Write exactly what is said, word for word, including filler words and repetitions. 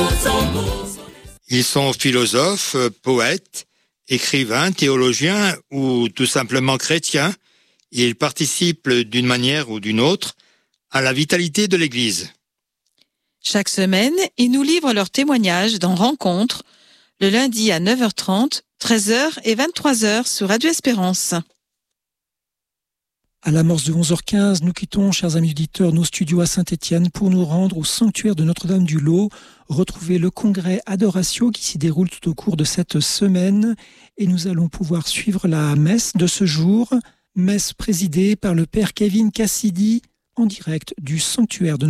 Ils sont philosophes, poètes, écrivains, théologiens ou tout simplement chrétiens. Ils participent d'une manière ou d'une autre à la vitalité de l'Église. Chaque semaine, ils nous livrent leurs témoignages dans Rencontre, le lundi à neuf heures trente, treize heures et vingt-trois heures sur Radio Espérance. À l'amorce de onze heures quinze, nous quittons, chers amis auditeurs, nos studios à Saint-Étienne pour nous rendre au sanctuaire de Notre-Dame-du-Lot, retrouver le congrès Adoratio qui s'y déroule tout au cours de cette semaine et nous allons pouvoir suivre la messe de ce jour, messe présidée par le père Kevin Cassidy en direct du sanctuaire de